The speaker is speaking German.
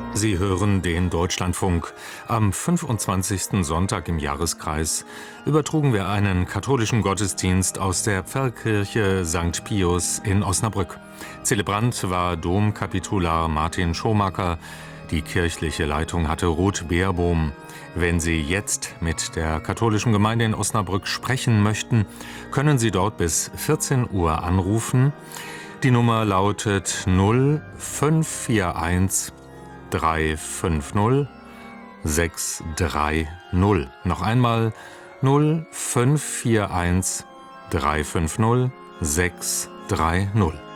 Sie hören den Deutschlandfunk. Am 25. Sonntag im Jahreskreis übertrugen wir einen katholischen Gottesdienst aus der Pfarrkirche St. Pius in Osnabrück. Zelebrant war Domkapitular Martin Schomacker. Die kirchliche Leitung hatte Ruth Beerbohm. Wenn Sie jetzt mit der katholischen Gemeinde in Osnabrück sprechen möchten, können Sie dort bis 14 Uhr anrufen. Die Nummer lautet 0541 350 630. Noch einmal 0541 350 630.